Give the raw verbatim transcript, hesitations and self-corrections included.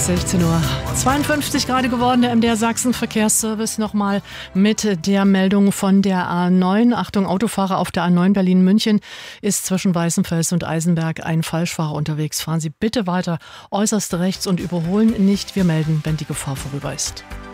sechzehn Uhr zweiundfünfzig gerade geworden, der M D R Sachsen Verkehrsservice nochmal mit der Meldung von der A neun. Achtung, Autofahrer auf der A neun Berlin-München ist zwischen Weißenfels und Eisenberg ein Falschfahrer unterwegs. Fahren Sie bitte weiter äußerst rechts und überholen nicht. Wir melden, wenn die Gefahr vorüber ist.